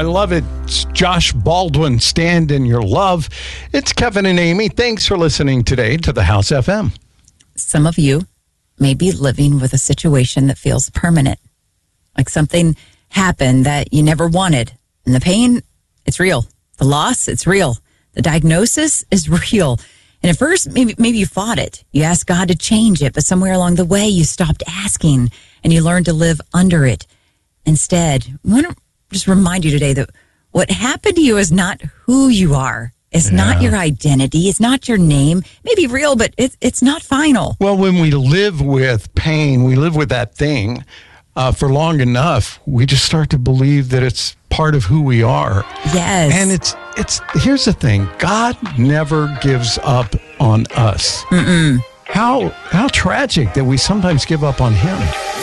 love it. It's Josh Baldwin, Stand in Your Love. It's Kevin and Amy. Thanks for listening today to the House FM. Some of you may be living with a situation that feels permanent. Like something happened that you never wanted. And the pain, it's real. The loss, it's real. The diagnosis is real. And at first, maybe you fought it. You asked God to change it, but somewhere along the way, you stopped asking and you learned to live under it. Instead, I want to just remind you today that what happened to you is not who you are. It's not your identity. It's not your name. It may be real, but it's not final. Well, when we live with pain, we live with that thing for long enough, we just start to believe that it's part of who we are. Yes. And it's here's the thing. God never gives up on us. How tragic that we sometimes give up on him.